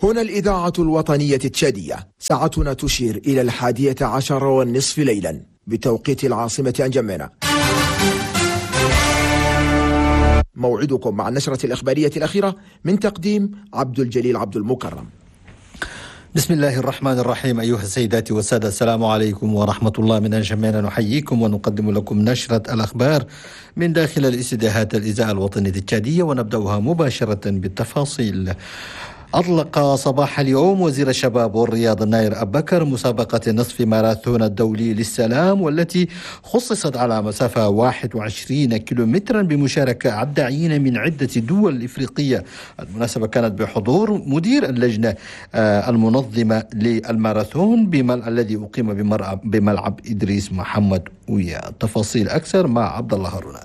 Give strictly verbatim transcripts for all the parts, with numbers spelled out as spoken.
هنا الإذاعة الوطنية التشادية، ساعتنا تشير إلى الحادية عشر والنصف ليلا بتوقيت العاصمة أنجمينا. موعدكم مع النشرة الإخبارية الأخيرة من تقديم عبد الجليل عبد المكرم. بسم الله الرحمن الرحيم. أيها السيدات والسادة، السلام عليكم ورحمة الله. من أنجمينا نحييكم ونقدم لكم نشرة الأخبار من داخل الاستديوهات الإذاعة الوطنية التشادية، ونبدأها مباشرة بالتفاصيل. أطلق صباح اليوم وزير الشباب والرياضة الناير أبو بكر مسابقة نصف ماراثون الدولي للسلام، والتي خصصت على مسافة واحد وعشرين كيلومترا بمشاركة الداعين من عدة دول إفريقية. المناسبة كانت بحضور مدير اللجنة المنظمة للماراثون الذي أقيم بملعب إدريس محمد ويا. تفاصيل أكثر مع عبد الله هارون.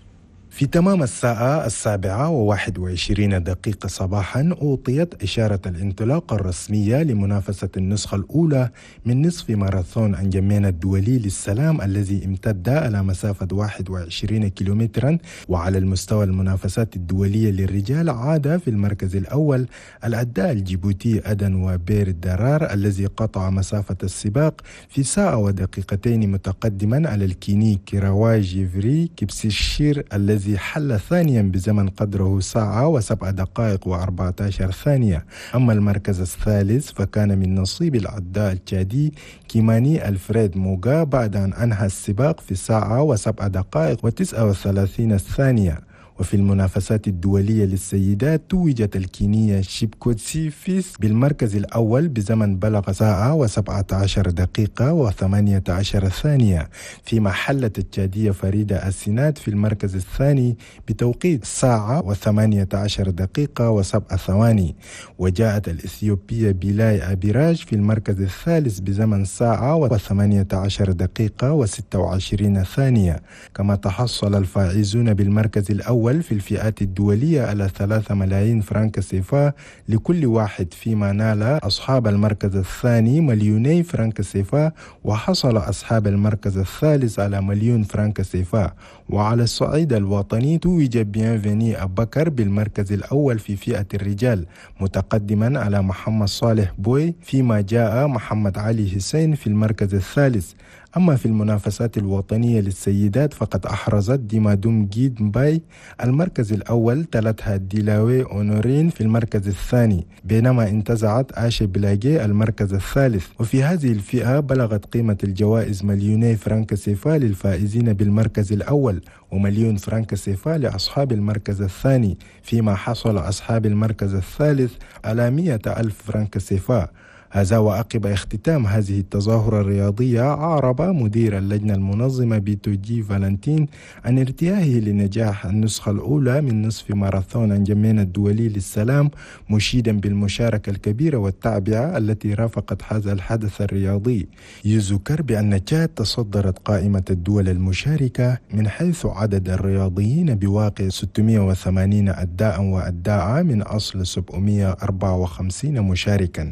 في تمام الساعة السابعة وواحد وعشرين دقيقة صباحا أعطيت إشارة الانطلاق الرسمية لمنافسة النسخة الأولى من نصف ماراثون أنجمينا الدولي للسلام، الذي امتد على مسافة واحد وعشرين كيلومترا. وعلى المستوى المنافسات الدولية للرجال، عاد في المركز الأول العداء الجيبوتي أدن وبير الدرار، الذي قطع مسافة السباق في ساعة ودقيقتين متقدما على الكيني كيراواي جيفري كبسيشير، الذي حل ثانيا بزمن قدره ساعة وسبع دقائق وأربعة عشر ثانية. أما المركز الثالث فكان من نصيب العداء التشادي كيماني ألفريد موغا، بعد أن أنهى السباق في ساعة وسبع دقائق وتسعة وثلاثين ثانية. وفي المنافسات الدولية للسيدات، توجت الكينية شيبكوتسي فيس بالمركز الأول بزمن بلغ ساعة وسبعة عشر دقيقة وثمانية عشر ثانية، فيما حلت التشادية فريدة السينات في المركز الثاني بتوقيت ساعة وثمانية عشر دقيقة وسبع ثواني. وجاءت الإثيوبية بيلاي أبيراج في المركز الثالث بزمن ساعة وثمانية عشر دقيقة وستة وعشرين ثانية. كما تحصل الفائزون بالمركز الأول في الفئات الدولية على ثلاثة ملايين فرنك سيفا لكل واحد، فيما نال أصحاب المركز الثاني مليوني فرنك سيفا، وحصل أصحاب المركز الثالث على مليون فرنك سيفا. وعلى الصعيد الوطني، توج بيانفيني أبو بكر بالمركز الأول في فئة الرجال متقدما على محمد صالح بوي، فيما جاء محمد علي حسين في المركز الثالث. أما في المنافسات الوطنية للسيدات، فقد أحرزت ديمادوم جيد مباي المركز الأول، تلتها ديلاوي أونورين في المركز الثاني، بينما انتزعت آشي بلاجي المركز الثالث. وفي هذه الفئة بلغت قيمة الجوائز مليوني فرنك سيفا للفائزين بالمركز الأول، ومليون فرنك سيفا لأصحاب المركز الثاني، فيما حصل أصحاب المركز الثالث على مئة ألف فرنك سيفا. هذا وعقب اختتام هذه التظاهرة الرياضية، أعرب مدير اللجنة المنظمة بيتوجي فالنتين عن ارتياهه لنجاح النسخة الأولى من نصف ماراثون أنجمينا الدولي للسلام، مشيدا بالمشاركة الكبيرة والتعبئة التي رافقت هذا الحدث الرياضي. يذكر بأن تشاد تصدرت قائمة الدول المشاركة من حيث عدد الرياضيين بواقع ستمئة وثمانين أداء وأداء من أصل سبعمئة وأربعة وخمسين مشاركا.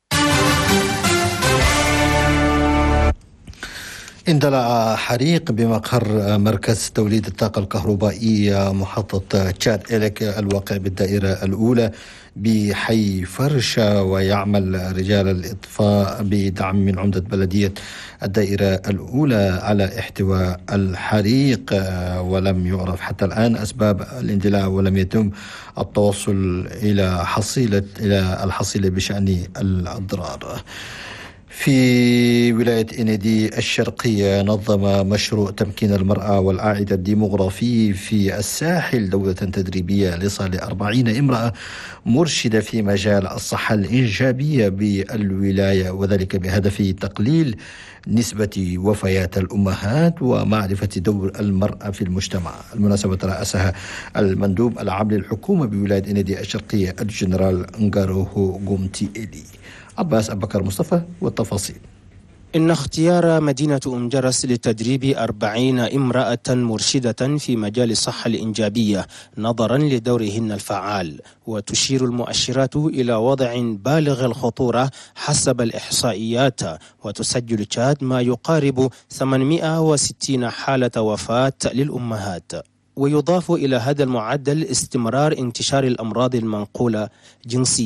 اندلع حريق بمقر مركز توليد الطاقة الكهربائية محطة تشاد إليك الواقع بالدائرة الأولى بحي فرشة، ويعمل رجال الإطفاء بدعم من عمدة بلدية الدائرة الأولى على احتواء الحريق، ولم يعرف حتى الآن أسباب الاندلاع، ولم يتم التوصل إلى حصيلة إلى الحصيلة بشأن الأضرار. في ولاية إنيدي الشرقية، نظم مشروع تمكين المرأة والعائد الديمغرافي في الساحل دورة تدريبية لصالح أربعين امرأة مرشدة في مجال الصحة الإنجابية بالولاية، وذلك بهدف تقليل نسبة وفيات الأمهات ومعرفة دور المرأة في المجتمع. المناسبة رأسها المندوب العام للحكومة بولاية إنيدي الشرقية الجنرال نغاروهو غومتي إلي. عباس أبو بكر مصطفى والتفاصيل. إن اختيار مدينة أم جرس لتدريب أربعين امرأة مرشدة في مجال الصحة الإنجابية نظرا لدورهن الفعال، وتشير المؤشرات إلى وضع بالغ الخطورة حسب الإحصائيات، وتسجل تشاد ما يقارب ثمانمئة وستين حالة وفاة للأمهات. ويضاف إلى هذا المعدل استمرار انتشار الأمراض المنقولة جنسيا،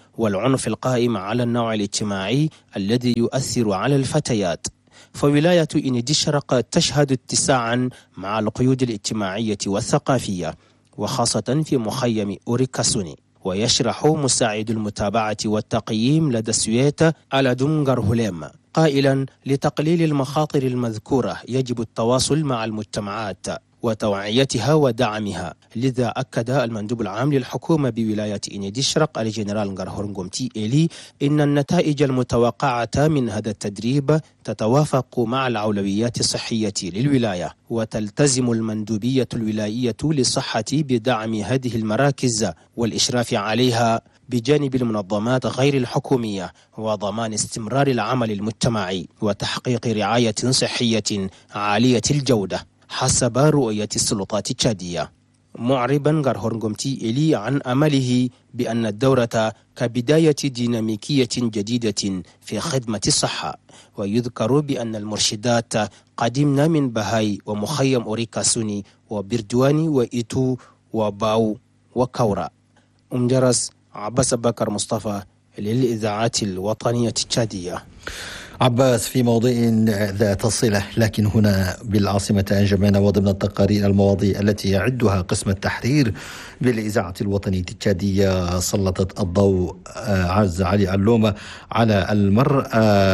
والعنف القائم على النوع الاجتماعي الذي يؤثر على الفتيات. فولاية إنيدي الشرق تشهد اتساعا مع القيود الاجتماعية والثقافية، وخاصة في مخيم أوريكاسوني. ويشرح مساعد المتابعة والتقييم لدى السويت ألادونغر هوليم قائلا: لتقليل المخاطر المذكورة يجب التواصل مع المجتمعات وتوعيتها ودعمها. لذا أكد المندوب العام للحكومة بولاية إنيدي الشرق الجنرال نغارهورنغومتي إيلي إن النتائج المتوقعة من هذا التدريب تتوافق مع الأولويات الصحية للولاية، وتلتزم المندوبية الولائية للصحة بدعم هذه المراكز والإشراف عليها بجانب المنظمات غير الحكومية، وضمان استمرار العمل المجتمعي وتحقيق رعاية صحية عالية الجودة حسب رؤية السلطات التشادية. معربا غارهورنغومتي إيلي عن أمله بأن الدورة كبداية ديناميكية جديدة في خدمة الصحة. ويذكر بأن المرشدات قدمنا من بهاي ومخيم أوريكاسوني وبردواني وإيتو وباو وكورا. أمجرس عباس بكر مصطفى للإذاعات الوطنية التشادية. عباس، في موضوع ذات صلة لكن هنا بالعاصمة أنجمينا وضمن التقارير المواضيع التي يعدها قسم التحرير بالإذاعة الوطنية التشادية سلطت الضوء عز علي اللومة على المرأة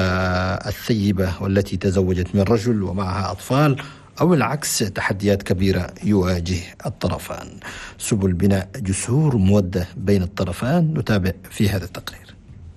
الثيبة والتي تزوجت من رجل ومعها أطفال، أو العكس، تحديات كبيرة يواجه الطرفان. سبل بناء جسور مودة بين الطرفان، نتابع في هذا التقرير.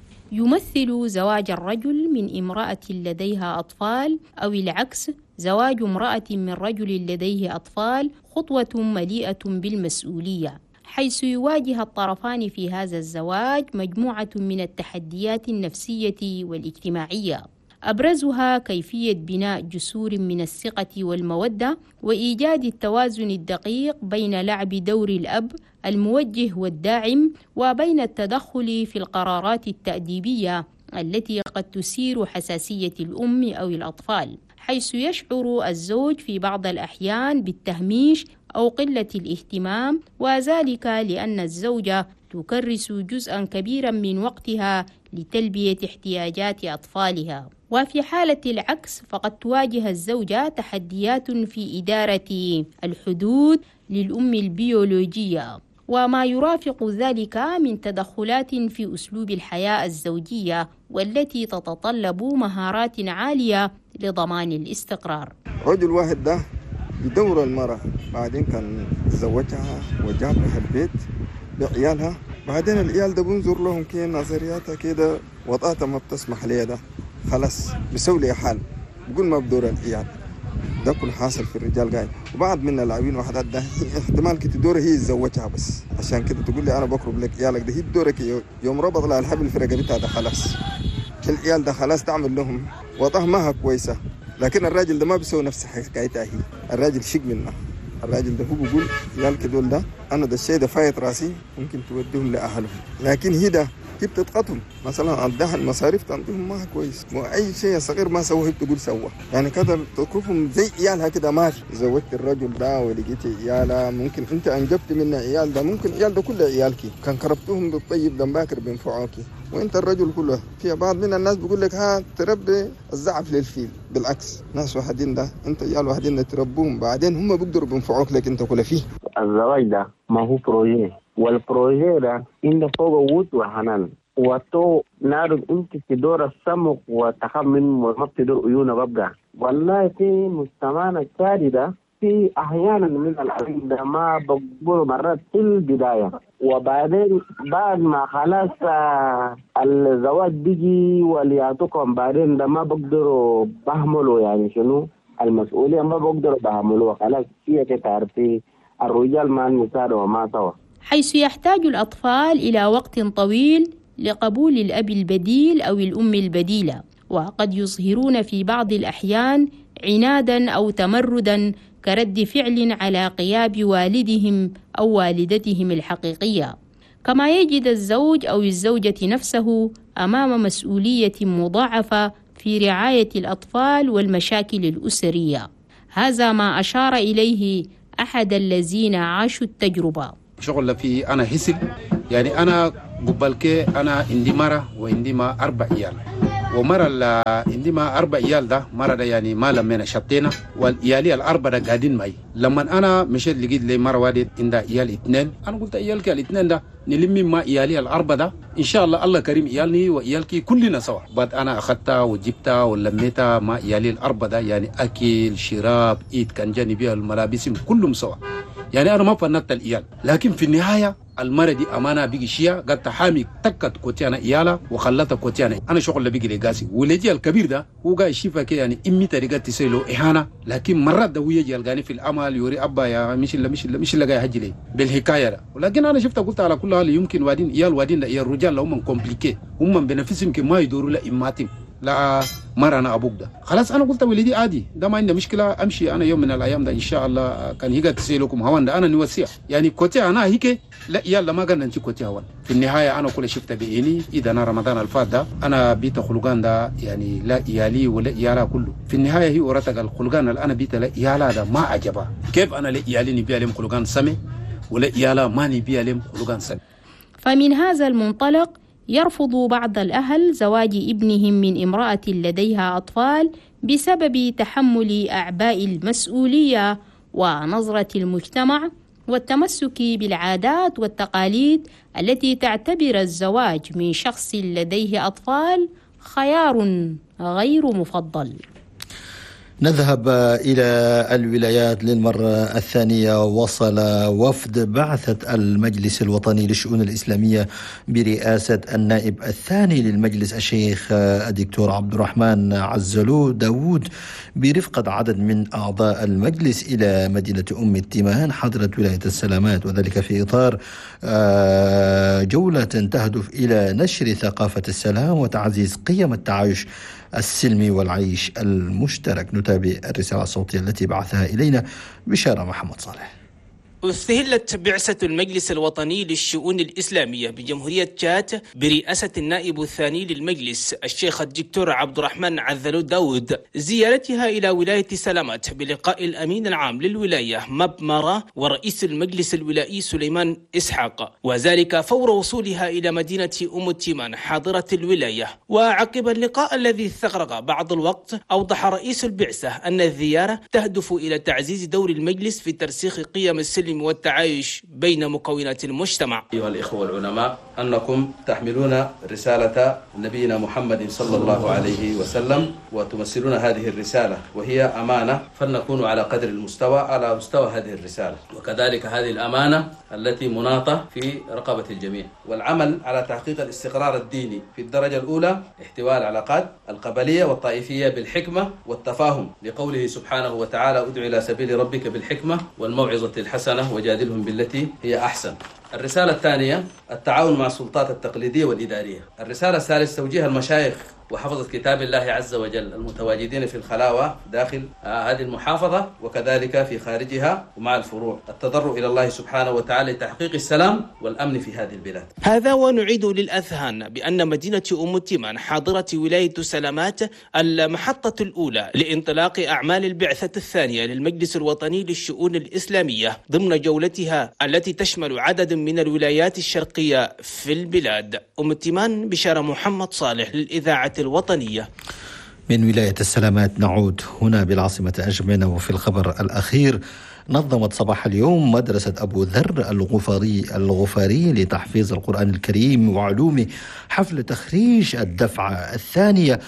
يمثل زواج الرجل من امرأة لديها أطفال أو العكس زواج امرأة من رجل لديه أطفال خطوة مليئة بالمسؤولية، حيث يواجه الطرفان في هذا الزواج مجموعة من التحديات النفسية والاجتماعية، أبرزها كيفية بناء جسور من الثقة والمودة وإيجاد التوازن الدقيق بين لعب دور الأب الموجه والداعم وبين التدخل في القرارات التأديبية التي قد تثير حساسية الأم أو الأطفال، حيث يشعر الزوج في بعض الأحيان بالتهميش أو قلة الاهتمام، وذلك لأن الزوجة تكرس جزءا كبيرا من وقتها لتلبية احتياجات أطفالها. وفي حالة العكس فقد تواجه الزوجة تحديات في إدارة الحدود للأم البيولوجية وما يرافق ذلك من تدخلات في أسلوب الحياة الزوجية والتي تتطلب مهارات عالية لضمان الاستقرار. رجل واحد ده يدور المرأة، بعدين كان تزوجها وجاب لها البيت بعيالها، بعدين العيال ده بنظر لهم كده نظرياتها كده وطاقتها ما بتسمح ليه، ده خلاص بيسوي لي حال بقول ما بدور العيال. ده كل حاصل في الرجال قاعد، وبعض من اللاعبين وحدات ده احتمال كده دوره هي تزوجها، بس عشان كده تقول لي انا بقرب لك عيالك، ده هي دورك يوم ربط لها الحبل في رقبتها ده خلاص العيال ده خلاص تعمل لهم وطاه ماها كويسه. لكن الراجل ده ما بيسوي نفس حكايتها هي، الراجل شيك منها. الراجل ده هو بيقول عيالك دول ده انا ده الشيء ده فايت راسي ممكن توديهم لاهلهم، لكن هي ده هي بتتقطهم مثلا عندها المصاريف تنطيهم ما كويس، واي شيء صغير ما سواه بتقول سوى، يعني كده تكرفهم زي عيالها كده. ما في زوجت الرجل ده ولقيت عيالها، ممكن انت انجبت منه عيال ده، ممكن عيال ده كله عيالك كان كربتهم بالطيب ده باكر بينفعوكي، وانت الرجل كله. في بعض من الناس بيقول لك ها تربي الزعف للفيل، بالعكس ناس واحدين ده انت عيال واحدين تربوهم بعدين هم بيقدروا بينفعوك لك انت كله فيه. الزواج ده ما هو بروجي، والبروجي ده إن فوق وود وحنان وتو نارد انت تدور السمك وتخمن وما تدور عيونه ببقى. والله في مجتمعنا الشادي ده في أحيانا من العلم ده ما بقبل مرات في البداية، وبعدين بعد ما خلاص الزواج بيجي ولياتكم بعدين ده ما بقدروا بحملوا يعني شنو المسؤولية، ما بقدروا بحملوا خلاص هي تعرفي الرجال مع النساء وما سوا، حيث يحتاج الأطفال إلى وقت طويل لقبول الأب البديل أو الأم البديلة، وقد يظهرون في بعض الأحيان عنادا أو تمردا كرد فعل على غياب والدهم أو والدتهم الحقيقية. كما يجد الزوج أو الزوجة نفسه أمام مسؤولية مضاعفة في رعاية الأطفال والمشاكل الأسرية. هذا ما أشار إليه أحد الذين عاشوا التجربة. شغل في أنا هسل، يعني أنا قبل كي أنا عندي مرة وعندي ما أربع عيال، ومرة اللي عندي ما أربع عيال ده مرة ده يعني ما لمينا شطينا، والعيالي الأربعة ده قاعدين معي. لما أنا مشيت لقيت لي مرة واحد عندها عيال اثنين، أنا قلت عيالك الاثنين ده نلمي ما عيالي الأربعة ده إن شاء الله الله كريم عيالني وعيالك كلنا سوا. بعد أنا أخذتها وجبتها ولميتها ما عيالي الأربعة ده، يعني أكل شراب إيد كان جاني بيها الملابس كلهم سوا. يعني أنا ما فنت العيال، لكن في النهاية المرة دي أمانة بيجي شيا قد تحامي تكت كوتيانا إيالا وخلتها كوتيانا. أنا شغل اللي بيجي لقاسي ولجي الكبير ده هو قاعد يشوفها كده يعني إمي طريقة تسيلو إهانة، لكن مرات ده هو يجي يلقاني في الأمل يوري أبا يا مش إلا مش إلا مش إلا قاعد يحجي لي بالحكاية ده. ولكن أنا شفت قلت على كل حال يمكن وادين إيال وادين ده إيال الرجال هم كومبليكي، هم بنفسهم كما يدوروا لإماتهم لا مرة أنا أبوك ده. خلاص أنا قلت ولدي عادي ده ما عندي مشكلة، أمشي أنا يوم من الأيام ده إن شاء الله كان هيك تسيلكم هوان ده أنا نوسيع يعني كوتي أنا هيك لا يلا ما قلنا نتي كوتي هوان. في النهاية أنا كل شفت بعيني إذا أنا رمضان الفات ده أنا بيت خلقان ده يعني لا إيالي ولا إيالا كله. في النهاية هي ورتك الخلقان اللي أنا بيت لا إيالا ده ما عجبها، كيف أنا لا إيالي نبي لهم خلقان سمي ولا إيالا ما نبي لهم خلقان سمي. فمن هذا المنطلق يرفض بعض الأهل زواج ابنهم من امرأة لديها أطفال بسبب تحمل أعباء المسؤولية ونظرة المجتمع والتمسك بالعادات والتقاليد التي تعتبر الزواج من شخص لديه أطفال خيار غير مفضل. نذهب إلى الولايات للمرة الثانية. وصل وفد بعثة المجلس الوطني للشؤون الإسلامية برئاسة النائب الثاني للمجلس الشيخ الدكتور عبد الرحمن عزلو داود برفقة عدد من أعضاء المجلس إلى مدينة أم التيمان حضرة ولاية السلامات، وذلك في إطار جولة تهدف إلى نشر ثقافة السلام وتعزيز قيم التعايش السلمي والعيش المشترك. نتابع الرسالة الصوتية التي بعثها إلينا بشارة محمد صالح. استهلت بعثة المجلس الوطني للشؤون الإسلامية بجمهورية تشاد برئاسة النائب الثاني للمجلس الشيخ الدكتور عبد الرحمن عزلو داود زيارتها إلى ولاية سلامات بلقاء الأمين العام للولاية مبمرة ورئيس المجلس الولائي سليمان إسحاق، وذلك فور وصولها إلى مدينة أم التيمان حاضرة الولاية. وعقب اللقاء الذي استغرق بعض الوقت أوضح رئيس البعثة أن الزيارة تهدف إلى تعزيز دور المجلس في ترسيخ قيم السلم والتعايش بين مكونات المجتمع. أيها الإخوة العلماء، أنكم تحملون رسالة نبينا محمد صلى الله عليه وسلم وتمثلون هذه الرسالة، وهي أمانة، فلنكون على قدر المستوى على مستوى هذه الرسالة، وكذلك هذه الأمانة التي مناطة في رقبة الجميع، والعمل على تحقيق الاستقرار الديني في الدرجة الأولى، احتواء العلاقات القبلية والطائفية بالحكمة والتفاهم، لقوله سبحانه وتعالى ادع إلى سبيل ربك بالحكمة والموعظة الحسنة وجادلهم بالتي هي أحسن. الرسالة الثانية التعاون مع السلطات التقليدية والإدارية. الرسالة الثالثة توجيه المشايخ وحفظة كتاب الله عز وجل المتواجدين في الخلاوة داخل هذه المحافظة وكذلك في خارجها ومع الفروع، التضرع إلى الله سبحانه وتعالى لتحقيق السلام والأمن في هذه البلاد. هذا ونعيد للأذهان بأن مدينة أم التيمان حاضرة ولاية سلامات المحطة الأولى لانطلاق أعمال البعثة الثانية للمجلس الوطني للشؤون الإسلامية ضمن جولتها التي تشمل عدد من الولايات الشرقية في البلاد. أم التيمان بشارة محمد صالح للإذاعة الوطنية. من ولاية السلامات نعود هنا بالعاصمة أجمنة. وفي الخبر الأخير نظمت صباح اليوم مدرسة أبو ذر الغفاري الغفاري لتحفيظ القرآن الكريم وعلومه حفل تخريج الدفعة الثانية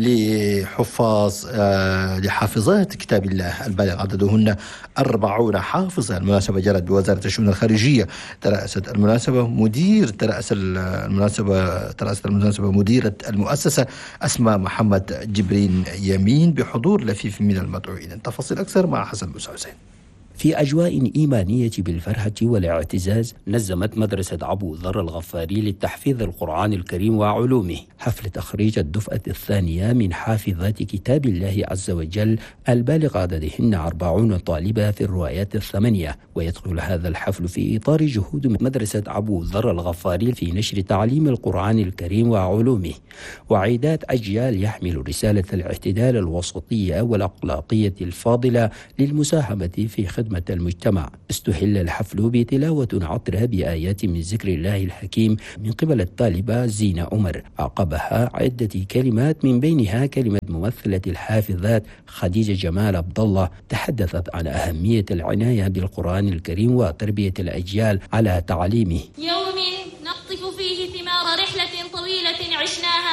لحفاظ آه لحافظات كتاب الله البالغ عددهن أربعون حافظة. المناسبة جرت بوزارة الشؤون الخارجية. ترأست المناسبة مدير ترأس المناسبة ترأست المناسبة مديرة المؤسسة أسماء محمد جبرين يمين بحضور لفيف من المدعوين. تفاصيل أكثر مع حسن موسى حسين. في أجواء إيمانية بالفرحة والاعتزاز نظمت مدرسة أبو ذر الغفاري للتحفيظ القرآن الكريم وعلومه حفل تخريج الدفعة الثانية من حافظات كتاب الله عز وجل البالغ عددهن أربعون طالبة في الروايات الثمانية. ويدخل هذا الحفل في إطار جهود مدرسة أبو ذر الغفاري في نشر تعليم القرآن الكريم وعلومه وعيدات أجيال يحمل رسالة الاعتدال الوسطية والأخلاقية الفاضلة للمساهمة في خدمة خدمة المجتمع. استهل الحفل بتلاوة عطرة بآيات من ذكر الله الحكيم من قبل الطالبة زينة عمر، عقبها عدة كلمات من بينها كلمة ممثلة الحافظات خديجة جمال عبد الله تحدثت عن أهمية العناية بالقرآن الكريم وتربية الأجيال على تعليمه. يوم نقطف فيه ثمار رحلة طويلة عشناها